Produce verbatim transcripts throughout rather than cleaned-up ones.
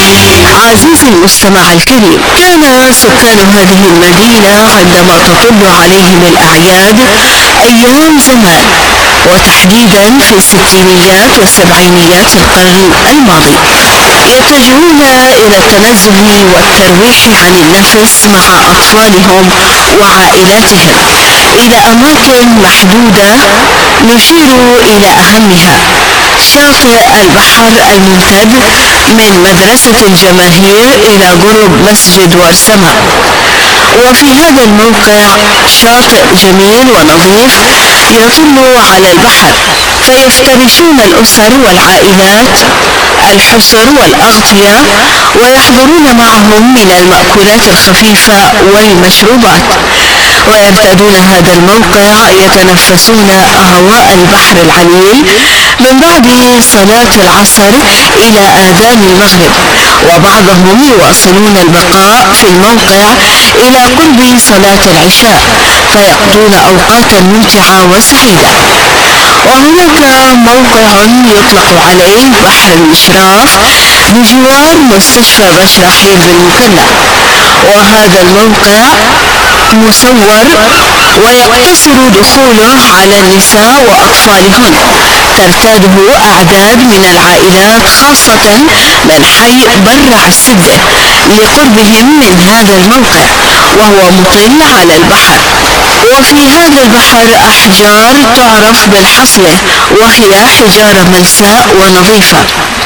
عزيزي المستمع الكريم، كان سكان هذه المدينة عندما تطل عليهم الأعياد أيام زمان، وتحديدا في الستينيات والسبعينيات القرن الماضي، يتجهون إلى التنزه والترويح عن النفس مع أطفالهم وعائلاتهم إلى أماكن محدودة نشير إلى أهمها: شاطئ البحر الممتد من مدرسة الجماهير إلى قرب مسجد وارسما. وفي هذا الموقع شاطئ جميل ونظيف يطل على البحر، فيفترشون الأسر والعائلات الحسر والأغطية ويحضرون معهم من المأكولات الخفيفة والمشروبات، ويرتادون هذا الموقع يتنفسون هواء البحر العليل من بعد صلاة العصر إلى آذان المغرب، وبعضهم يواصلون البقاء في الموقع إلى قرب صلاة العشاء، فيقضون أوقاتا ممتعة وسعيدة. وهناك موقع يطلق عليه بحر الإشراف بجوار مستشفى بشرحيل بالمكلا، وهذا الموقع مصور ويقتصر دخوله على النساء وأطفالهن، ترتاده أعداد من العائلات خاصة من حي برع السدة لقربهم من هذا الموقع، وهو مطل على البحر. وفي هذا البحر أحجار تعرف بالحصلة، وهي حجارة ملساء ونظيفة،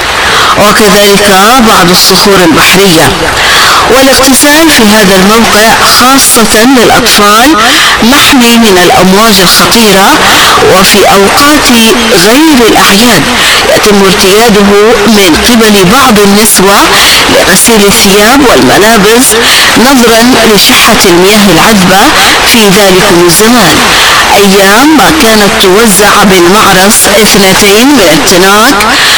وكذلك بعض الصخور البحرية. والاغتسال في هذا الموقع خاصة للأطفال محمي من الأمواج الخطيرة، وفي أوقات غير الأعياد يتم ارتياده من قبل بعض النسوة لغسيل الثياب والملابس نظرا لشحة المياه العذبة في ذلكم الزمان، أيام ما كانت توزع بالمعرس اثنتين من التناك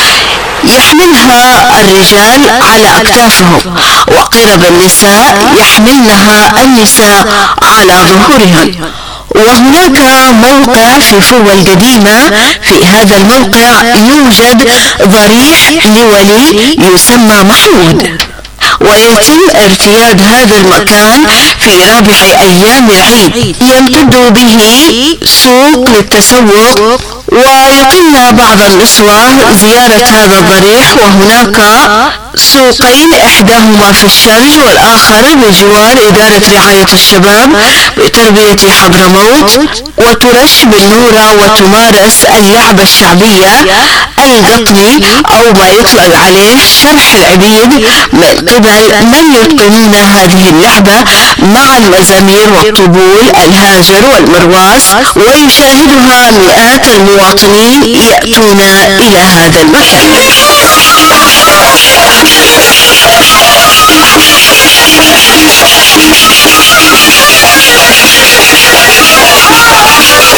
يحملها الرجال على أكتافهم، وقرب النساء يحملنها النساء على ظهورهن. وهناك موقع في فوة القديمة، في هذا الموقع يوجد ضريح لولي يسمى محمود، ويتم ارتياد هذا المكان في رابع أيام العيد، يمتد به سوق للتسوق، ويقمن بعض النسوة زيارة هذا الضريح، وهناك سوقين إحداهما في الشرج والآخر بجوار إدارة رعاية الشباب بتربية حضرموت، وترش بالنورة وتمارس اللعبة الشعبية القطني أو ما يطلق عليه شرح العبيد من قبل من يتقنون هذه اللعبة مع المزامير والطبول الهاجر والمرواس، ويشاهدها مئات المواطنين يأتون إلى هذا المكان.